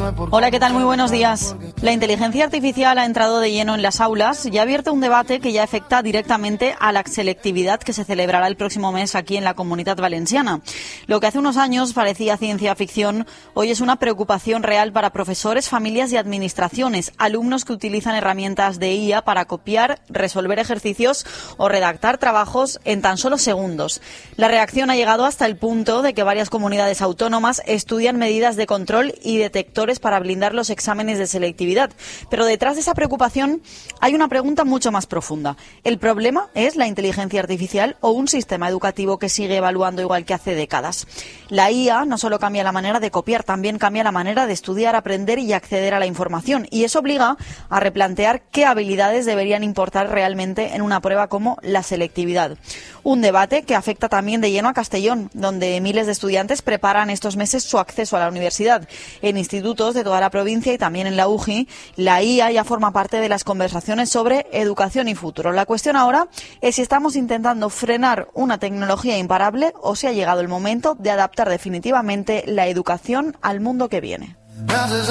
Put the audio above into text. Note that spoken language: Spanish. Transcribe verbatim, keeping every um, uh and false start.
Hola, ¿qué tal? Muy buenos días. La inteligencia artificial ha entrado de lleno en las aulas y ha abierto un debate que ya afecta directamente a la selectividad que se celebrará el próximo mes aquí en la Comunitat Valenciana. Lo que hace unos años parecía ciencia ficción, hoy es una preocupación real para profesores, familias y administraciones, alumnos que utilizan herramientas de I A para copiar, resolver ejercicios o redactar trabajos en tan solo segundos. La reacción ha llegado hasta el punto de que varias comunidades autónomas estudian medidas de control y detectores para blindar los exámenes de selectividad. Pero detrás de esa preocupación hay una pregunta mucho más profunda. ¿El problema es la inteligencia artificial o un sistema educativo que sigue evaluando igual que hace décadas? La I A no solo cambia la manera de copiar, también cambia la manera de estudiar, aprender y acceder a la información. Y eso obliga a replantear qué habilidades deberían importar realmente en una prueba como la selectividad. Un debate que afecta también de lleno a Castellón, donde miles de estudiantes preparan estos meses su acceso a la universidad. En institutos de toda la provincia y también en la U J I, la I A ya forma parte de las conversaciones sobre educación y futuro. La cuestión ahora es si estamos intentando frenar una tecnología imparable o si ha llegado el momento de adaptar definitivamente la educación al mundo que viene.